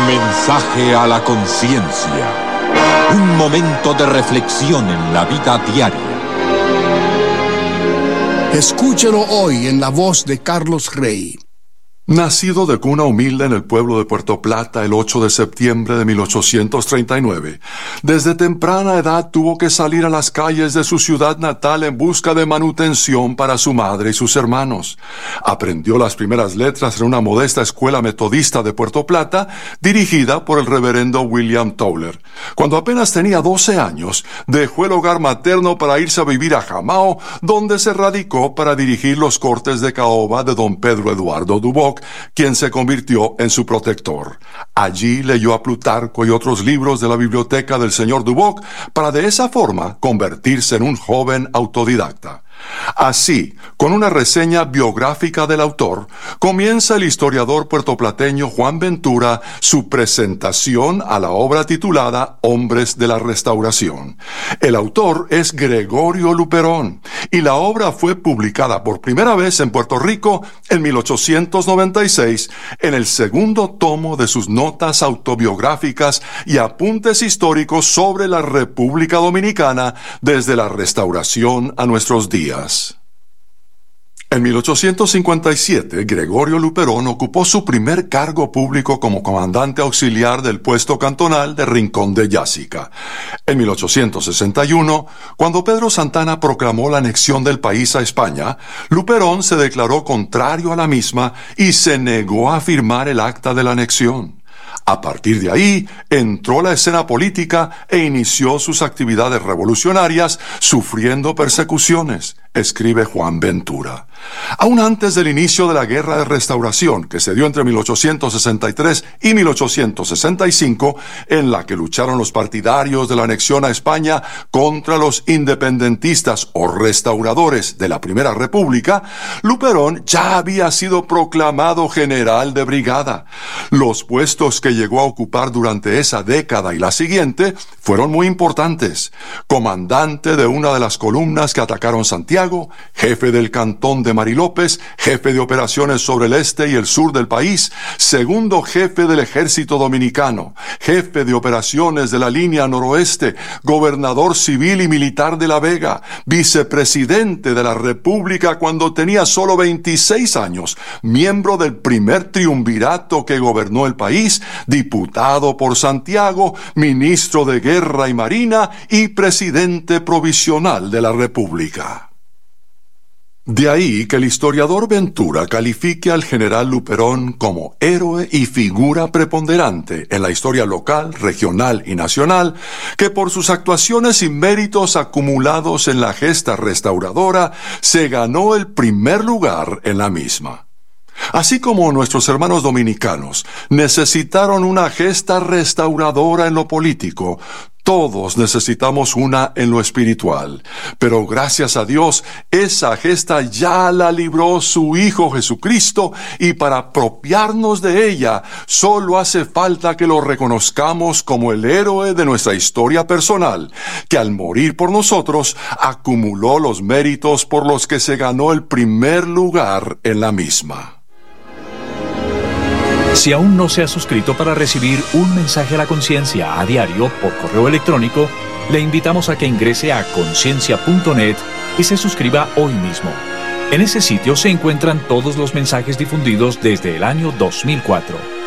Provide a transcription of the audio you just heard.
Mensaje a la conciencia. Un momento de reflexión en la vida diaria. Escúchelo hoy en la voz de Carlos Rey. Nacido de cuna humilde en el pueblo de Puerto Plata el 8 de septiembre de 1839, desde temprana edad tuvo que salir a las calles de su ciudad natal en busca de manutención para su madre y sus hermanos. Aprendió las primeras letras en una modesta escuela metodista de Puerto Plata, dirigida por el reverendo William Towler. Cuando apenas tenía 12 años, dejó el hogar materno para irse a vivir a Jamao, donde se radicó para dirigir los cortes de caoba de don Pedro Eduardo Duboc, quien se convirtió en su protector. Allí leyó a Plutarco y otros libros de la biblioteca del señor Duboc para de esa forma convertirse en un joven autodidacta. Así, con una reseña biográfica del autor, comienza el historiador puertoplateño Juan Ventura su presentación a la obra titulada Hombres de la Restauración. El autor es Gregorio Luperón, y la obra fue publicada por primera vez en Puerto Rico en 1896 en el segundo tomo de sus notas autobiográficas y apuntes históricos sobre la República Dominicana desde la Restauración a nuestros días. En 1857, Gregorio Luperón ocupó su primer cargo público como comandante auxiliar del puesto cantonal de Rincón de Yásica. En 1861, cuando Pedro Santana proclamó la anexión del país a España, Luperón se declaró contrario a la misma y se negó a firmar el acta de la anexión. A partir de ahí, entró a la escena política e inició sus actividades revolucionarias, sufriendo persecuciones, escribe Juan Ventura. Aún antes del inicio de la Guerra de Restauración, que se dio entre 1863 y 1865, en la que lucharon los partidarios de la anexión a España contra los independentistas o restauradores de la Primera República, Luperón ya había sido proclamado general de brigada. Los puestos que llegó a ocupar durante esa década y la siguiente fueron muy importantes: comandante de una de las columnas que atacaron Santiago, jefe del cantón de Marilópez, jefe de operaciones sobre el este y el sur del país, segundo jefe del ejército dominicano, jefe de operaciones de la línea noroeste, gobernador civil y militar de La Vega, vicepresidente de la República cuando tenía solo 26 años, miembro del primer triunvirato que gobernó el país, diputado por Santiago, ministro de Guerra y Marina y presidente provisional de la República. De ahí que el historiador Ventura califique al general Luperón como héroe y figura preponderante en la historia local, regional y nacional, que por sus actuaciones y méritos acumulados en la gesta restauradora se ganó el primer lugar en la misma. Así como nuestros hermanos dominicanos necesitaron una gesta restauradora en lo político, todos necesitamos una en lo espiritual. Pero gracias a Dios, esa gesta ya la libró su Hijo Jesucristo, y para apropiarnos de ella, solo hace falta que lo reconozcamos como el héroe de nuestra historia personal, que al morir por nosotros, acumuló los méritos por los que se ganó el primer lugar en la misma. Si aún no se ha suscrito para recibir un mensaje a la conciencia a diario por correo electrónico, le invitamos a que ingrese a conciencia.net y se suscriba hoy mismo. En ese sitio se encuentran todos los mensajes difundidos desde el año 2004.